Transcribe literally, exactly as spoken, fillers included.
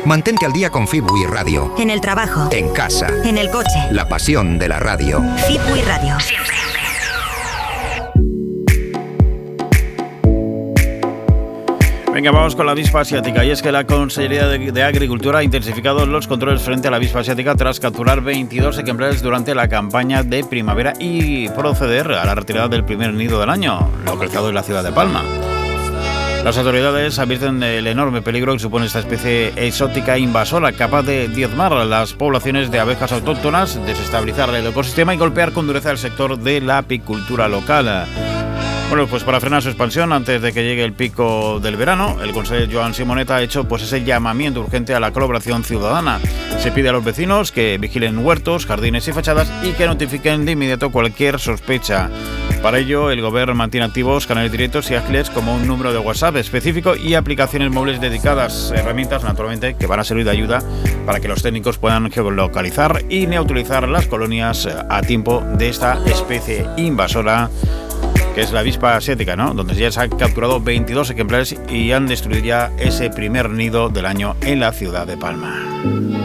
Mantente al día con Fibui Radio. En el trabajo. En casa. En el coche. La pasión de la radio. Fibui Radio. Siempre. Venga, vamos con la avispa asiática. Y es que la Consellería de, de Agricultura ha intensificado los controles frente a la avispa asiática tras capturar veintidós ejemplares durante la campaña de primavera y proceder a la retirada del primer nido del año, localizado en la ciudad de Palma. Las autoridades advierten del enorme peligro que supone esta especie exótica invasora, capaz de diezmar las poblaciones de abejas autóctonas, desestabilizar el ecosistema y golpear con dureza el sector de la apicultura local. Bueno, pues para frenar su expansión antes de que llegue el pico del verano, el consejero Joan Simoneta ha hecho pues ese llamamiento urgente a la colaboración ciudadana. Se pide a los vecinos que vigilen huertos, jardines y fachadas y que notifiquen de inmediato cualquier sospecha. Para ello, el gobierno mantiene activos canales directos y ágiles como un número de WhatsApp específico y aplicaciones móviles dedicadas, herramientas naturalmente que van a servir de ayuda para que los técnicos puedan geolocalizar y neutralizar las colonias a tiempo de esta especie invasora, que es la avispa asiática, ¿no? Donde ya se han capturado veintidós ejemplares y han destruido ya ese primer nido del año en la ciudad de Palma.